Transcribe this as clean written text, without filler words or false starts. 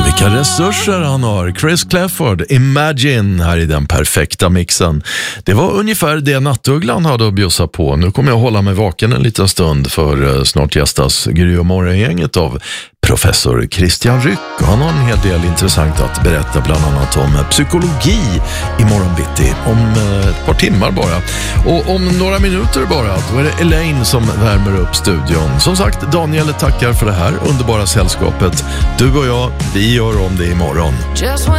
Vilka resurser han har. Chris Clafford, Imagine, här i den perfekta mixen. Det var ungefär det Nattugglan hade att bjussa på. Nu kommer jag hålla mig vaken en liten stund, för snart gästas Gry och morgongänget av professor Christian Ryck. Han har en hel del intressant att berätta, bland annat om psykologi i morgonbitti. Om ett par timmar bara. Och om några minuter bara, då är det Elaine som värmer upp studion. Som sagt, Daniel tackar för det här underbara sällskapet. Du och jag, vi gör om det imorgon.